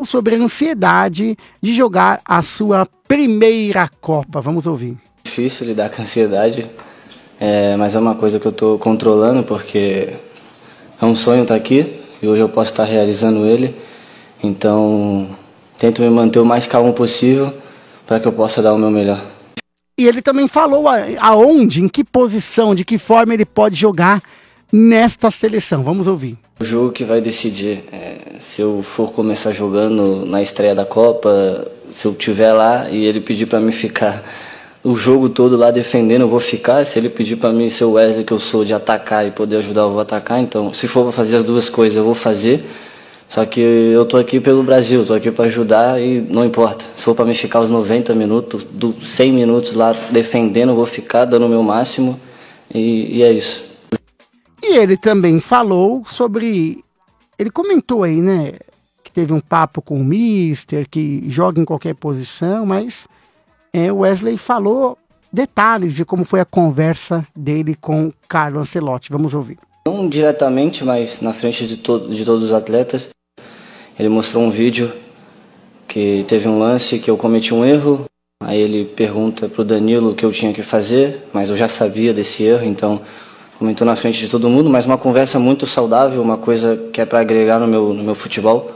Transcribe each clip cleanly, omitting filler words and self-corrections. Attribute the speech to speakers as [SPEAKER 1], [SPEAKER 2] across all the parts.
[SPEAKER 1] sobre a ansiedade de jogar a sua primeira Copa. Vamos ouvir.
[SPEAKER 2] Difícil lidar com a ansiedade, mas é uma coisa que eu estou controlando, porque é um sonho estar aqui e hoje eu posso estar realizando ele. Então, tento me manter o mais calmo possível para que eu possa dar o meu melhor.
[SPEAKER 1] E ele também falou aonde, em que posição, de que forma ele pode jogar nesta seleção. Vamos ouvir.
[SPEAKER 2] O jogo que vai decidir, se eu for começar jogando na estreia da Copa, se eu estiver lá e ele pedir para mim ficar o jogo todo lá defendendo, eu vou ficar. Se ele pedir para mim ser o Wesley que eu sou, de atacar e poder ajudar, eu vou atacar. Então, se for para fazer as duas coisas, eu vou fazer. Só que eu tô aqui pelo Brasil, tô aqui para ajudar e não importa. Se for para me ficar os 90 minutos, 100 minutos lá defendendo, eu vou ficar dando o meu máximo e é isso.
[SPEAKER 1] E ele também falou sobre... Ele comentou aí, né, que teve um papo com o Mister, que joga em qualquer posição, mas o Wesley falou detalhes de como foi a conversa dele com Carlo Ancelotti. Vamos ouvir.
[SPEAKER 2] Não diretamente, mas na frente de todos os atletas. Ele mostrou um vídeo que teve um lance que eu cometi um erro. Aí ele pergunta pro Danilo o que eu tinha que fazer, mas eu já sabia desse erro, então comentou na frente de todo mundo, mas uma conversa muito saudável, uma coisa que é para agregar no meu futebol.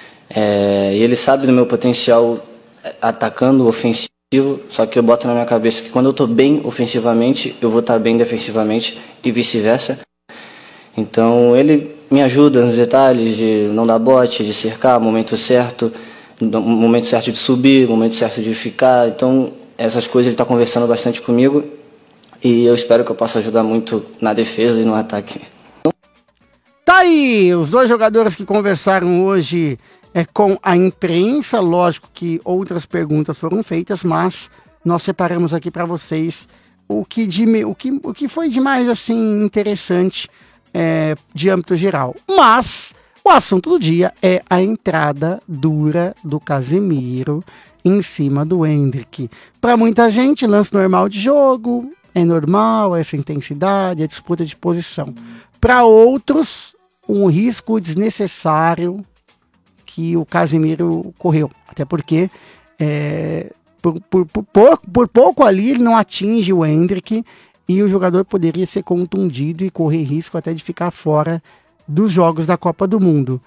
[SPEAKER 2] E ele sabe do meu potencial atacando, ofensivo, só que eu boto na minha cabeça que quando eu estou bem ofensivamente, eu vou estar bem defensivamente e vice-versa. Então ele me ajuda nos detalhes de não dar bote, de cercar, momento certo de subir, momento certo de ficar. Então essas coisas ele está conversando bastante comigo e eu espero que eu possa ajudar muito na defesa e no ataque.
[SPEAKER 1] Tá aí, os dois jogadores que conversaram hoje com a imprensa. Lógico que outras perguntas foram feitas, mas nós separamos aqui para vocês o que foi de mais assim interessante de âmbito geral. Mas o assunto do dia é a entrada dura do Casemiro em cima do Endrick. Para muita gente, lance normal de jogo, é normal essa intensidade, a disputa de posição. Para outros, um risco desnecessário que o Casemiro correu. Até porque por pouco ali ele não atinge o Endrick e o jogador poderia ser contundido e correr risco até de ficar fora dos jogos da Copa do Mundo.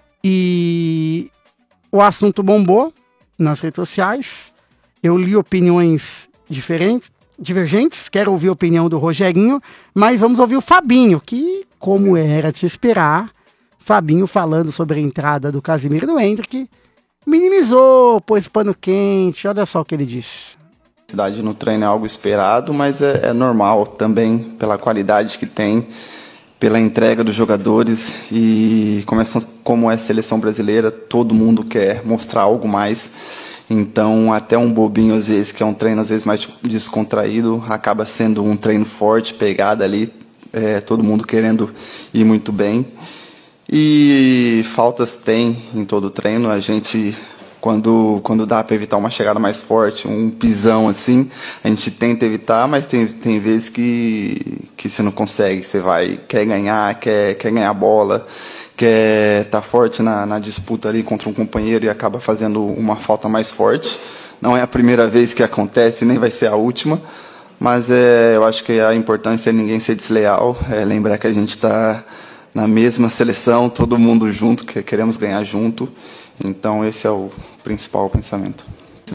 [SPEAKER 1] E o assunto bombou nas redes sociais. Eu li opiniões divergentes. Quero ouvir a opinião do Rogerinho, mas vamos ouvir o Fabinho, que, como era de se esperar, Fabinho falando sobre a entrada do Casemiro no Endrick, minimizou, pôs pano quente. Olha só o que ele disse.
[SPEAKER 3] Cidade no treino é algo esperado, mas é normal também pela qualidade que tem, pela entrega dos jogadores e como é seleção brasileira, todo mundo quer mostrar algo mais. Então até um bobinho às vezes, que é um treino às vezes mais descontraído, acaba sendo um treino forte, pegada ali, todo mundo querendo ir muito bem. E faltas tem em todo o treino, a gente... Quando dá para evitar uma chegada mais forte, um pisão assim, a gente tenta evitar, mas tem vezes que você não consegue. Você quer ganhar a bola, quer estar forte na disputa ali contra um companheiro e acaba fazendo uma falta mais forte. Não é a primeira vez que acontece, nem vai ser a última, mas eu acho que a importância é ninguém ser desleal, lembrar que a gente está na mesma seleção, todo mundo junto, que queremos ganhar junto. Então esse é o principal pensamento.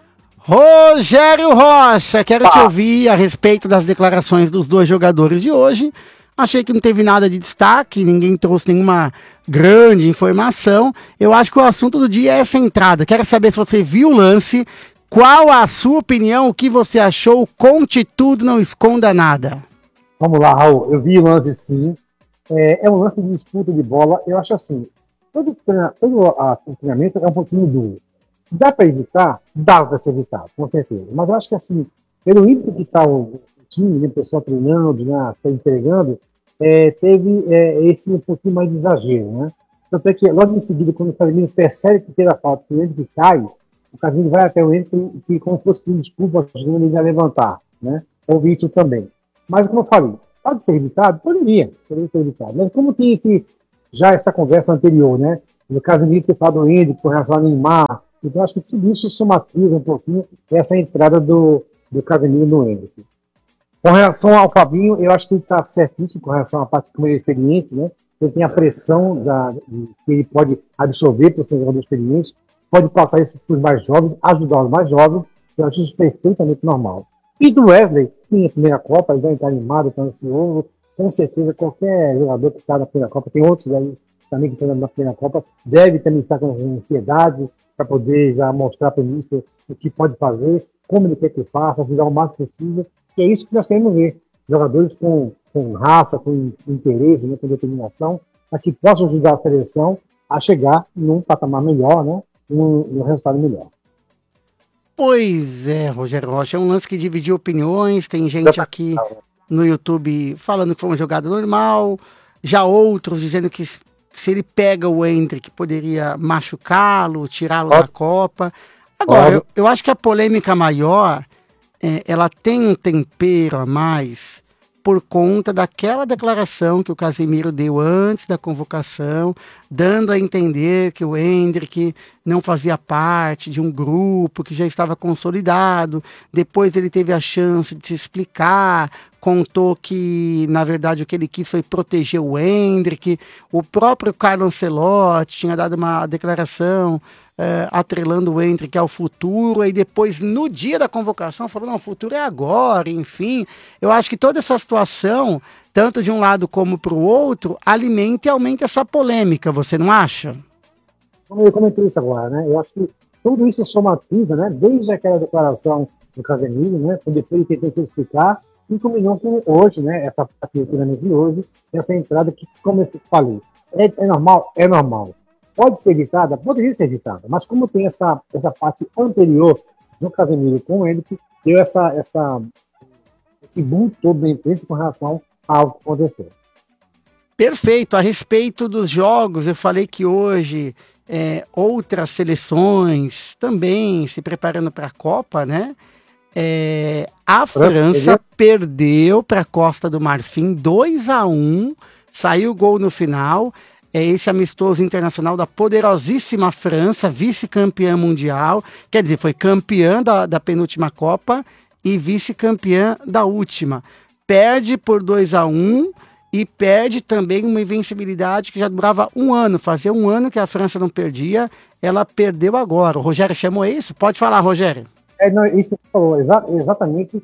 [SPEAKER 1] Rogério Rocha, quero te ouvir a respeito das declarações dos dois jogadores de hoje. Achei que não teve nada de destaque, ninguém trouxe nenhuma grande informação. Eu acho que o assunto do dia é essa entrada. Quero saber se você viu o lance, qual a sua opinião, o que você achou, conte tudo, não esconda nada.
[SPEAKER 4] Vamos lá, Raul, eu vi o lance sim. É um lance de disputa de bola, eu acho assim, todo treinamento é um pouquinho duro. Dá para evitar? Dá para ser evitado, com certeza. Mas eu acho que assim, pelo ímpeto que está o time, o pessoal treinando, se entregando, teve esse um pouquinho mais de exagero, né? Tanto é que logo em seguida, quando o Casemiro percebe que teve a falta, que o Endrick cai, o Casemiro vai até o Endrick que como fosse um desculpa, ajudando ele a levantar, né? Houve isso também. Mas como eu falei, pode ser evitado? Poderia ser evitado. Mas como tem já essa conversa anterior, né? No Casemiro ter falado do Hendrick com relação ao Neymar. Então, acho que tudo isso somatiza um pouquinho essa entrada do Casemiro no Hendrick. Com relação ao Fabinho, eu acho que ele está certíssimo com relação à parte como ele é experiente, né? Ele tem a pressão que ele pode absorver por ser jogador experiente, pode passar isso para os mais jovens, ajudar os mais jovens, eu acho isso perfeitamente normal. E do Wesley, sim, a primeira Copa, ele vai estar animado, está ansioso, com certeza qualquer jogador que está na primeira Copa, tem outros aí também que estão na primeira Copa, deve também estar com ansiedade para poder já mostrar para o início o que pode fazer, como ele quer que faça, ajudar o máximo possível, que é isso que nós queremos ver. Jogadores com raça, com interesse, né, com determinação, para que possam ajudar a seleção a chegar num patamar melhor, né, num resultado melhor.
[SPEAKER 1] Pois é, Rogério Rocha, é um lance que dividiu opiniões, tem gente aqui no YouTube falando que foi uma jogada normal, já outros dizendo que se ele pega o Hendrick poderia machucá-lo, tirá-lo da Copa. Agora, eu acho que a polêmica maior, ela tem um tempero a mais por conta daquela declaração que o Casemiro deu antes da convocação, dando a entender que o Hendrick não fazia parte de um grupo que já estava consolidado. Depois ele teve a chance de se explicar, contou que, na verdade, o que ele quis foi proteger o Hendrick. O próprio Carlo Ancelotti tinha dado uma declaração atrelando o Hendrick ao futuro, e depois, no dia da convocação, falou, não, o futuro é agora, enfim. Eu acho que toda essa situação, tanto de um lado como para o outro, alimenta e aumenta essa polêmica, você não acha?
[SPEAKER 4] Eu comentei isso agora, né? Eu acho que tudo isso somatiza, né? Desde aquela declaração do Casemiro, né? Depois ele tentou explicar, e combinou com hoje, né? Essa treinamento de hoje, essa entrada que, como eu falei, é normal? É normal. Pode ser evitada? Poderia ser evitada, mas como tem essa parte anterior do Casemiro com ele, que deu esse boom todo da imprensa com relação ao que aconteceu.
[SPEAKER 1] Perfeito. A respeito dos jogos, eu falei que hoje outras seleções também se preparando para a Copa, né? A França perdeu para a Costa do Marfim 2-1, saiu o gol no final. Esse amistoso internacional da poderosíssima França, vice-campeã mundial, quer dizer, foi campeã da penúltima Copa e vice-campeã da última. Perde por 2-1 e perde também uma invencibilidade que já durava um ano, fazia um ano que a França não perdia, ela perdeu agora. O Rogério chamou isso? Pode falar, Rogério.
[SPEAKER 4] Isso que você falou, exatamente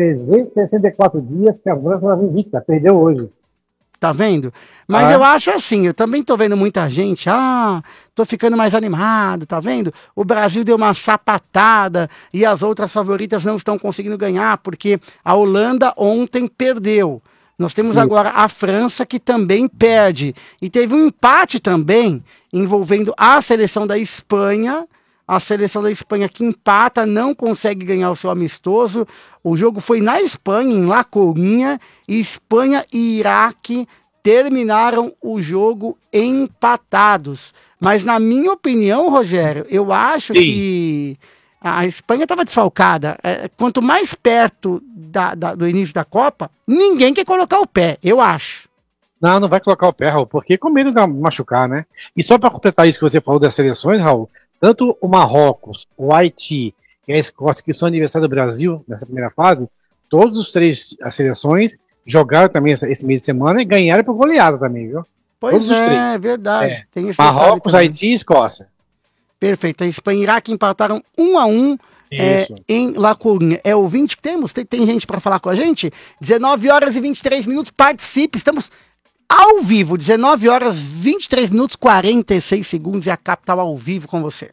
[SPEAKER 4] 364 dias que a França estava invicta, perdeu hoje.
[SPEAKER 1] Tá vendo? Mas eu acho assim, eu também tô vendo muita gente, tô ficando mais animado, tá vendo? O Brasil deu uma sapatada e as outras favoritas não estão conseguindo ganhar, porque a Holanda ontem perdeu. Nós temos agora a França, que também perde. E teve um empate também, envolvendo a seleção da Espanha. A seleção da Espanha que empata, não consegue ganhar o seu amistoso. O jogo foi na Espanha, em La Coruña. Espanha e Iraque terminaram o jogo empatados. Mas na minha opinião, Rogério, eu acho que a Espanha estava desfalcada. Quanto mais perto do início da Copa, ninguém quer colocar o pé, eu acho.
[SPEAKER 4] Não vai colocar o pé, Raul, porque com medo de machucar, né? E só para completar isso que você falou das seleções, Raul, tanto o Marrocos, o Haiti e a Escócia, que são aniversário do Brasil nessa primeira fase, todos os três as seleções jogaram também esse meio de semana e ganharam por goleada também, viu?
[SPEAKER 1] Pois é verdade. Tem esse
[SPEAKER 4] Marrocos, Haiti e Escócia.
[SPEAKER 1] Perfeito. A Espanha e Iraque empataram 1-1 em La Coruña. É ouvinte que temos? Tem gente para falar com a gente? 19h23, participe. Estamos ao vivo, 19h23, 46 segundos, e a capital ao vivo com você.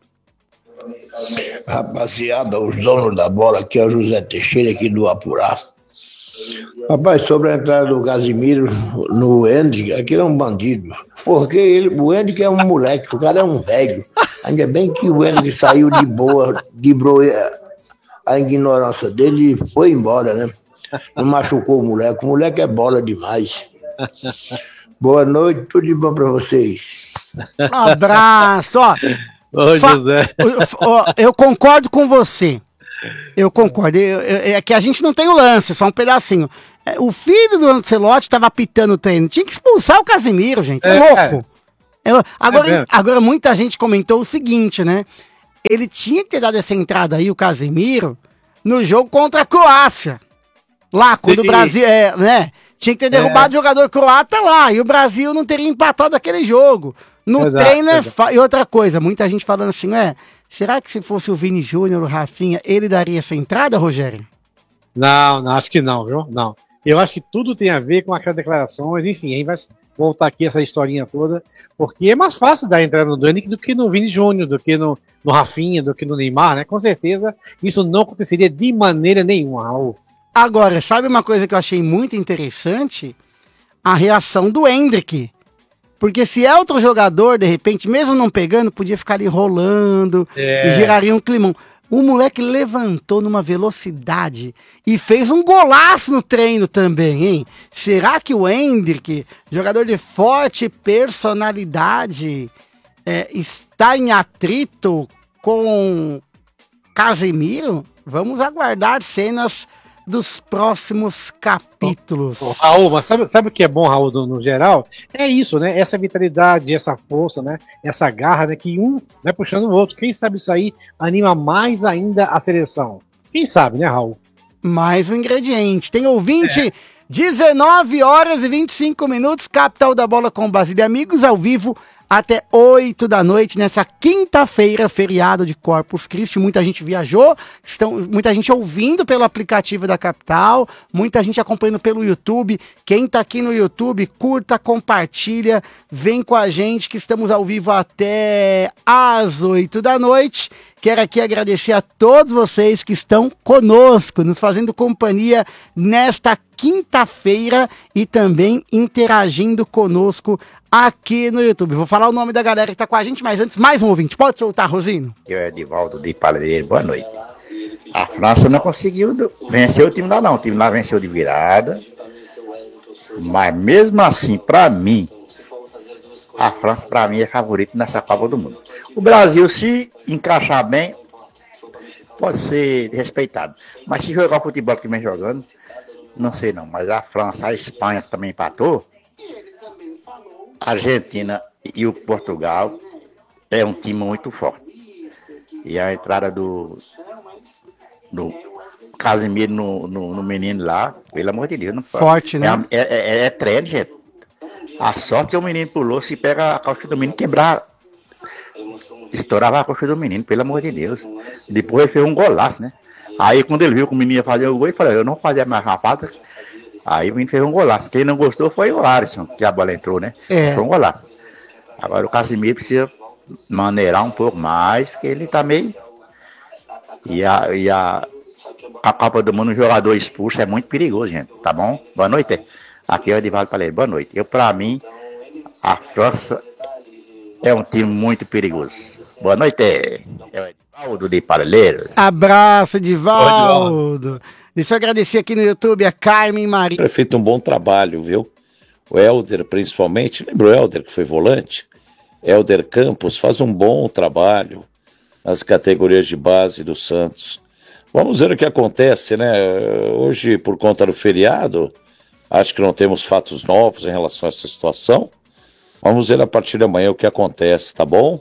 [SPEAKER 5] Rapaziada, os donos da bola, aqui é o José Teixeira, aqui do Apurá. Rapaz, sobre a entrada do Casemiro no Hendrick, aquele é um bandido. Porque o Hendrick é um moleque, o cara é um velho. Ainda bem que o Hendrick saiu de boa, livrou a ignorância dele e foi embora, né? Não machucou o moleque é bola demais. Boa noite, tudo de bom pra vocês.
[SPEAKER 1] Um abraço,
[SPEAKER 4] Ô, José.
[SPEAKER 1] Eu concordo com você. Eu concordo. É que a gente não tem o lance, só um pedacinho. O filho do Ancelotti estava apitando o treino. Tinha que expulsar o Casemiro, gente. É louco. Agora, muita gente comentou o seguinte, né? Ele tinha que ter dado essa entrada aí, o Casemiro, no jogo contra a Croácia. Lá, quando o Brasil, né? Tinha que ter derrubado o jogador croata lá, e o Brasil não teria empatado aquele jogo. No treino E outra coisa, muita gente falando assim, será que se fosse o Vini Júnior, o Rafinha, ele daria essa entrada, Rogério?
[SPEAKER 4] Não, acho que não, viu? Não. Eu acho que tudo tem a ver com aquelas declarações, enfim, a gente vai voltar aqui essa historinha toda, porque é mais fácil dar entrada no Dani do que no Vini Júnior, do que no Rafinha, do que no Neymar, né? Com certeza isso não aconteceria de maneira nenhuma, Raul.
[SPEAKER 1] Agora, sabe uma coisa que eu achei muito interessante? A reação do Endrick. Porque se é outro jogador, de repente, mesmo não pegando, podia ficar ali rolando e geraria um climão. O moleque levantou numa velocidade e fez um golaço no treino também, hein? Será que o Endrick, jogador de forte personalidade, está em atrito com Casemiro? Vamos aguardar cenas dos próximos capítulos.
[SPEAKER 4] Raul, mas sabe o que é bom, Raul, no geral? É isso, né? Essa vitalidade, essa força, né? Essa garra, né? Que um vai puxando o outro. Quem sabe isso aí anima mais ainda a seleção? Quem sabe, né, Raul?
[SPEAKER 1] Mais um ingrediente. Tem ouvinte, 19 horas e 25 minutos, capital da bola com Basílio e amigos, ao vivo até 8 da noite, nessa quinta-feira, feriado de Corpus Christi. Muita gente viajou, muita gente ouvindo pelo aplicativo da capital, muita gente acompanhando pelo YouTube. Quem tá aqui no YouTube, curta, compartilha, vem com a gente que estamos ao vivo até às 8 da noite. Quero aqui agradecer a todos vocês que estão conosco, nos fazendo companhia nesta quinta-feira e também interagindo conosco aqui no YouTube. Vou falar o nome da galera que tá com a gente, mas antes, mais um ouvinte. Pode soltar, Rosino?
[SPEAKER 6] Eu, Edivaldo de Palheiro, boa noite. A França não conseguiu vencer o time lá não. O time lá venceu de virada. Mas mesmo assim, para mim, a França para mim é favorito nessa Copa do Mundo. O Brasil, se encaixar bem, pode ser respeitado. Mas se jogar o futebol que vem jogando, não sei não. Mas a França, a Espanha que também empatou, a Argentina e o Portugal é um time muito forte. E a entrada do Casemiro no menino lá, pelo amor de Deus, não pode.
[SPEAKER 1] Forte, né?
[SPEAKER 6] É treino, gente. A sorte é o menino pulou, se pega a coxa do menino, quebrar, estourava a coxa do menino, pelo amor de Deus. Depois ele fez um golaço, né? Aí quando ele viu que o menino ia fazer o gol, ele falou, eu não vou fazer mais uma falta. Aí o menino fez um golaço. Quem não gostou foi o Alisson, que a bola entrou, né? Foi um golaço. Agora o Casemiro precisa maneirar um pouco mais, porque ele tá meio... E a Copa do Mundo, um jogador expulso é muito perigoso, gente. Tá bom? Boa noite. Aqui é o Edivaldo Palheiro. Boa noite. Pra mim, a França é um time muito perigoso. Boa noite. É o Edivaldo de Palheiro.
[SPEAKER 1] Abraço, Edivaldo. Deixa eu agradecer aqui no YouTube a Carmen Maria.
[SPEAKER 7] Tem feito um bom trabalho, viu? O Helder, principalmente. Lembra o Helder, que foi volante? Helder Campos faz um bom trabalho nas categorias de base do Santos. Vamos ver o que acontece, né? Hoje, por conta do feriado, acho que não temos fatos novos em relação a essa situação. Vamos ver a partir de amanhã o que acontece, tá bom?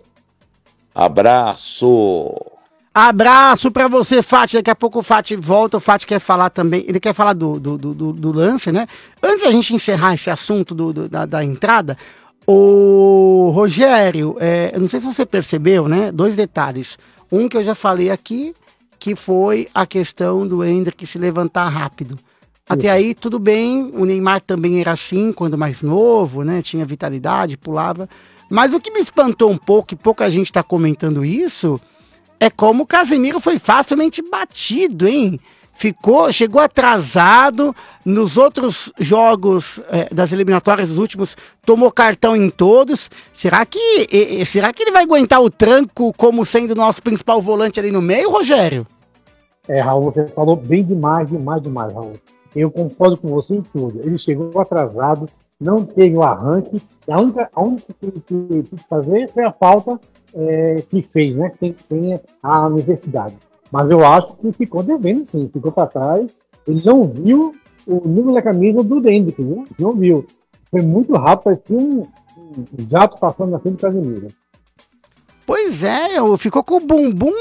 [SPEAKER 7] Abraço!
[SPEAKER 1] Abraço pra você, Fati. Daqui a pouco o Fati volta. O Fati quer falar também. Ele quer falar do lance, né? Antes da gente encerrar esse assunto da entrada, o Rogério, eu não sei se você percebeu, né? 2 detalhes. Um que eu já falei aqui, que foi a questão do Endrick se levantar rápido. Até aí, tudo bem. O Neymar também era assim, quando mais novo, né? Tinha vitalidade, pulava. Mas o que me espantou um pouco, e pouca gente tá comentando isso, é como o Casemiro foi facilmente batido, hein? Chegou atrasado, nos outros jogos das eliminatórias, os últimos, tomou cartão em todos. Será que ele vai aguentar o tranco como sendo o nosso principal volante ali no meio, Rogério?
[SPEAKER 4] Raul, você falou bem demais, Raul. Eu concordo com você em tudo. Ele chegou atrasado, não teve o arranque. A única que teve que fazer foi a falta que fez, né? Sem a necessidade. Mas eu acho que ficou devendo, sim. Ficou para trás. Ele não viu o número da camisa do Endrick, viu? Não viu. Foi muito rápido, parecia um um jato passando na frente do Casemiro.
[SPEAKER 1] Pois é, ficou com o bumbum